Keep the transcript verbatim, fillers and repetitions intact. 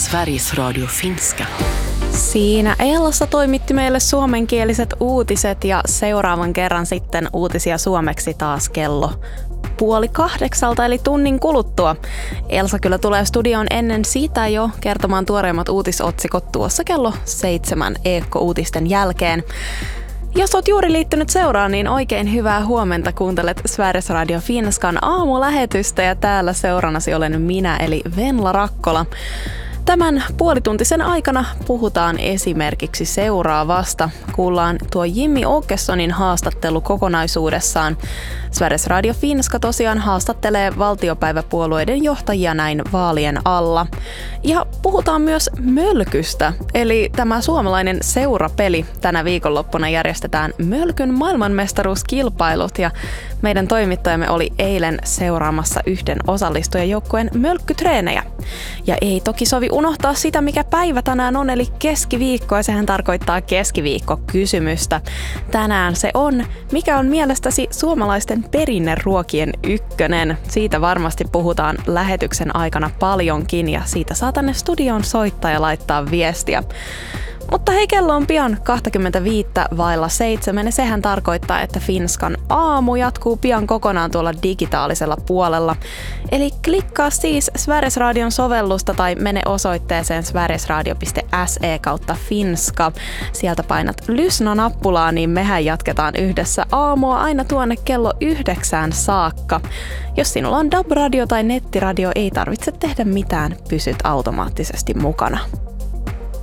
Sveriges Radio Finska. Siinä Eellassa toimitti meille suomenkieliset uutiset ja seuraavan kerran sitten uutisia suomeksi taas kello puoli kahdeksalta eli tunnin kuluttua. Elsa kyllä tulee studioon ennen sitä jo kertomaan tuoreimmat uutisotsikot tuossa kello seitsemän Ekko-uutisten jälkeen. Jos oot juuri liittynyt seuraan, niin oikein hyvää huomenta. Kuuntelet Sveriges Radio Finskan aamulähetystä ja täällä seurannasi olen minä eli Venla Rakkola. Tämän puolituntisen aikana puhutaan esimerkiksi seuraavasta. Kuullaan tuo Jimmy Åkessonin haastattelu kokonaisuudessaan. Sveriges Radio Finska tosiaan haastattelee valtiopäiväpuolueiden johtajia näin vaalien alla. Ja puhutaan myös Mölkystä, eli tämä suomalainen seurapeli. Tänä viikonloppuna järjestetään Mölkyn maailmanmestaruuskilpailut ja meidän toimittajamme oli eilen seuraamassa yhden osallistujajoukkueen mölkkytreenejä. Ja ei toki sovi unohtaa sitä, mikä päivä tänään on, eli keskiviikko, ja sehän tarkoittaa keskiviikkokysymystä. Tänään se on, mikä on mielestäsi suomalaisten perinneruokien ykkönen? Siitä varmasti puhutaan lähetyksen aikana paljonkin, ja siitä saa tänne studioon soittaa ja laittaa viestiä. Mutta hei, kello on pian kaksikymmentäviisi vailla seitsemän ja sehän tarkoittaa, että Finskan aamu jatkuu pian kokonaan tuolla digitaalisella puolella. Eli klikkaa siis Sveriges Radion sovellusta tai mene osoitteeseen sverigesradio piste se kautta finska. Sieltä painat Lysna-nappulaa, niin mehän jatketaan yhdessä aamua aina tuonne kello yhdeksään saakka. Jos sinulla on D A B-radio tai nettiradio, ei tarvitse tehdä mitään, pysyt automaattisesti mukana.